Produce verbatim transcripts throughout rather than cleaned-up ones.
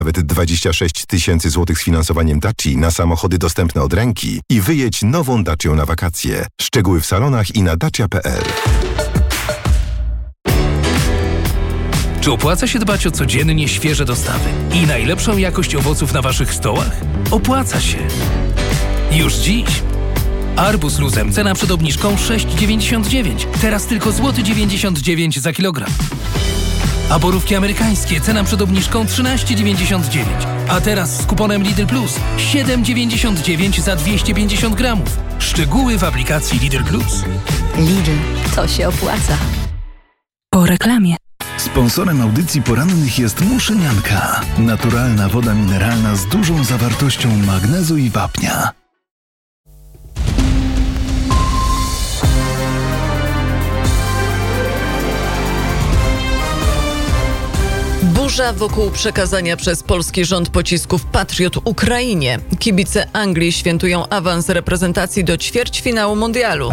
nawet dwadzieścia sześć tysięcy złotych z finansowaniem Daci na samochody dostępne od ręki i wyjedź nową Dacią na wakacje. Szczegóły w salonach i na dacia kropka p l. Czy opłaca się dbać o codziennie świeże dostawy i najlepszą jakość owoców na waszych stołach? Opłaca się. Już dziś. Arbuz luzem, cena przed obniżką sześć dziewięćdziesiąt dziewięć. Teraz tylko złoty dziewięćdziesiąt dziewięć za kilogram. A borówki amerykańskie, cena przed obniżką trzynaście dziewięćdziesiąt dziewięć. A teraz z kuponem Lidl Plus siedem dziewięćdziesiąt dziewięć za dwieście pięćdziesiąt gramów. Szczegóły w aplikacji Lidl Plus. Lidl, to się opłaca. Po reklamie. Sponsorem audycji porannych jest Muszynianka. Naturalna woda mineralna z dużą zawartością magnezu i wapnia. Burza wokół przekazania przez polski rząd pocisków Patriot Ukrainie. Kibice Anglii świętują awans reprezentacji do ćwierćfinału mundialu.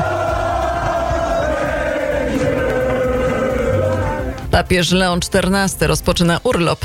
Papież Leon czternasty rozpoczyna urlop.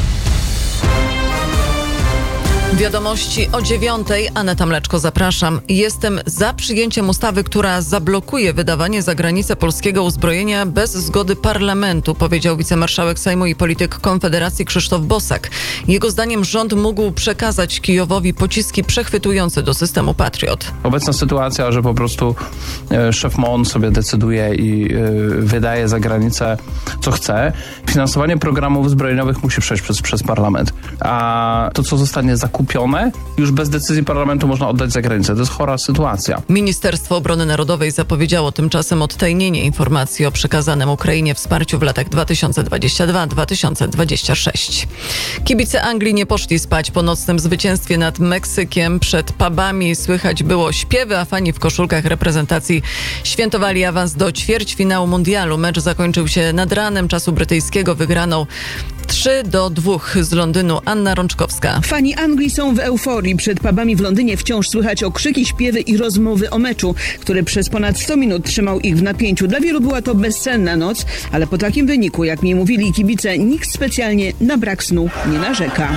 Wiadomości o dziewiątej. Aneta Mleczko, zapraszam. Jestem za przyjęciem ustawy, która zablokuje wydawanie za granicę polskiego uzbrojenia bez zgody parlamentu, powiedział wicemarszałek Sejmu i polityk Konfederacji Krzysztof Bosak. Jego zdaniem rząd mógł przekazać Kijowowi pociski przechwytujące do systemu Patriot. Obecna sytuacja, że po prostu szef M O N sobie decyduje i wydaje za granicę co chce. Finansowanie programów zbrojeniowych musi przejść przez, przez parlament. A to, co zostanie zakupione, już bez decyzji parlamentu można oddać za granicę. To jest chora sytuacja. Ministerstwo Obrony Narodowej zapowiedziało tymczasem odtajnienie informacji o przekazanym Ukrainie wsparciu w latach dwa tysiące dwudziestym drugim do dwa tysiące dwudziestego szóstego. Kibice Anglii nie poszli spać po nocnym zwycięstwie nad Meksykiem. Przed pubami słychać było śpiewy, a fani w koszulkach reprezentacji świętowali awans do ćwierćfinału mundialu. Mecz zakończył się nad ranem czasu brytyjskiego wygraną trzy do dwóch z Londynu. Anna Rączkowska. Fani Anglii są w euforii. Przed pubami w Londynie wciąż słychać okrzyki, śpiewy i rozmowy o meczu, który przez ponad sto minut trzymał ich w napięciu. Dla wielu była to bezsenna noc, ale po takim wyniku, jak mi mówili kibice, nikt specjalnie na brak snu nie narzeka.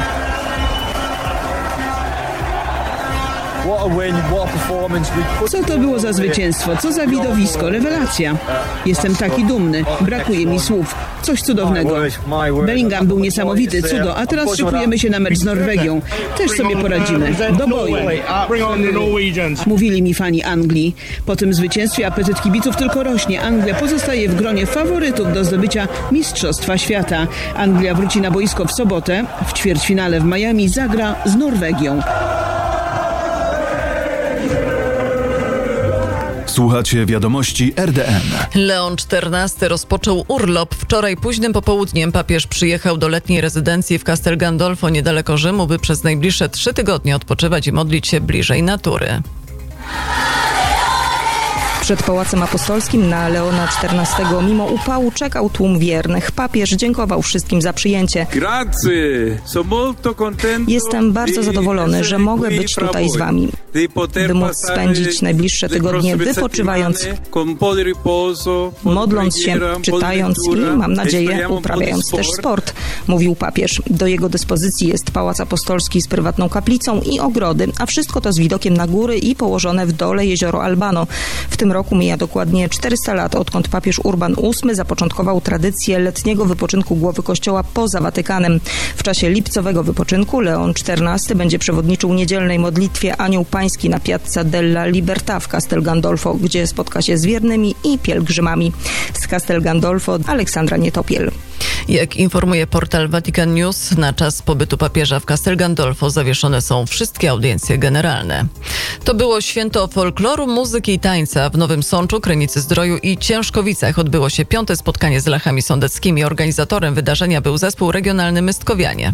Co to było za zwycięstwo? Co za widowisko? Rewelacja. Jestem taki dumny. Brakuje mi słów. Coś cudownego. Bellingham był niesamowity, cudo, a teraz szykujemy się na mecz z Norwegią. Też sobie poradzimy. Do boju. Mówili mi fani Anglii. Po tym zwycięstwie apetyt kibiców tylko rośnie. Anglia pozostaje w gronie faworytów do zdobycia Mistrzostwa Świata. Anglia wróci na boisko w sobotę. W ćwierćfinale w Miami zagra z Norwegią. Słuchacie wiadomości R D N. Leon czternasty rozpoczął urlop. Wczoraj późnym popołudniem papież przyjechał do letniej rezydencji w Castel Gandolfo niedaleko Rzymu, by przez najbliższe trzy tygodnie odpoczywać i modlić się bliżej natury. Przed Pałacem Apostolskim na Leona czternastego mimo upału czekał tłum wiernych. Papież dziękował wszystkim za przyjęcie. Jestem bardzo zadowolony, że mogę być tutaj z wami, by móc spędzić najbliższe tygodnie wypoczywając, modląc się, czytając i, mam nadzieję, uprawiając też sport, mówił papież. Do jego dyspozycji jest Pałac Apostolski z prywatną kaplicą i ogrody, a wszystko to z widokiem na góry i położone w dole jezioro Albano. W tym roku mija dokładnie czterysta lat, odkąd papież Urban ósmy zapoczątkował tradycję letniego wypoczynku głowy kościoła poza Watykanem. W czasie lipcowego wypoczynku Leon czternasty będzie przewodniczył niedzielnej modlitwie Anioł Pański na Piazza della Libertà w Castel Gandolfo, gdzie spotka się z wiernymi i pielgrzymami. Z Castel Gandolfo Aleksandra Nietopiel. Jak informuje portal Vatican News, na czas pobytu papieża w Castel Gandolfo zawieszone są wszystkie audiencje generalne. To było święto folkloru, muzyki i tańca. W Nowym Sączu, Krynicy Zdroju i Ciężkowicach odbyło się piąte spotkanie z Lechami Sądeckimi. Organizatorem wydarzenia był zespół regionalny Mystkowianie.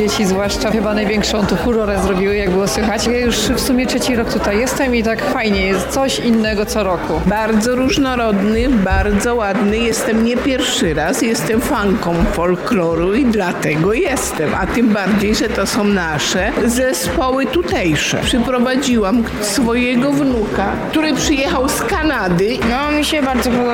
dzieci zwłaszcza chyba największą tu furorę zrobiły, jak było słychać. Ja już w sumie trzeci rok tutaj jestem i tak fajnie jest, coś innego co roku. Bardzo różnorodny, bardzo ładny. Jestem nie pierwszy raz, jestem fanką folkloru i dlatego jestem, a tym bardziej, że to są nasze zespoły tutejsze. Przyprowadziłam swojego wnuka, który przyjechał z Kanady. No mi się bardzo podoba.